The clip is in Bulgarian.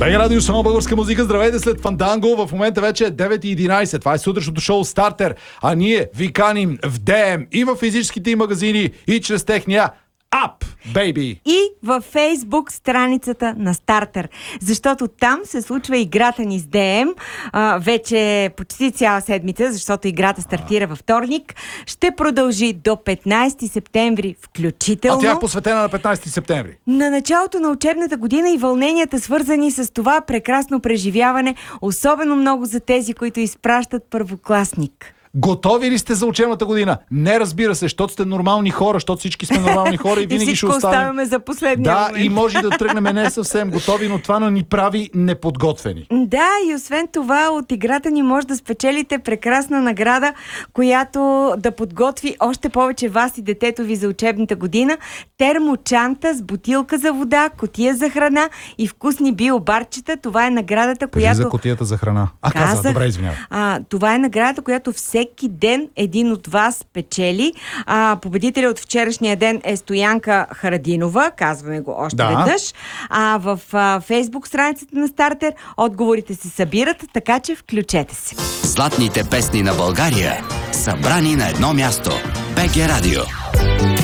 БГ Радио, само българска музика. Здравейте след Фанданго. В момента вече е 9:11. Това е сутрешното шоу Стартер. А ние ви каним в ДМ и в физическите магазини и чрез техния ап, бейби! И във Фейсбук страницата на Стартер. Защото там се случва играта ни с ДМ. Вече почти цяла седмица, защото играта стартира във вторник. Ще продължи до 15 септември включително. А тя е посветена на 15 септември. На началото на учебната година и вълненията, свързани с това прекрасно преживяване, особено много за тези, които изпращат първокласник. Готови ли сте за учебната година? Не, разбира се, защото сте нормални хора, защото всички сме нормални хора и винаги ще оставяме за последния момент. И може да тръгнем не съвсем готови, но това ни прави неподготвени. Да, и освен това от играта ни може да спечелите прекрасна награда, която да подготви още повече вас и детето ви за учебната година. Термочанта с бутилка за вода, кутия за храна и вкусни биобарчета. Това е наградата, която... за кутията за храна. Каза, добре, извинявай. Това е наградата, която всеки ден един от вас печели. Победителя от вчерашния ден е Стоянка Харадинова. Казваме го още веднъж. В Фейсбук страницата на Стартер отговорите се събират, така че включете се. Златните песни на България, събрани на едно място. БГ Радио.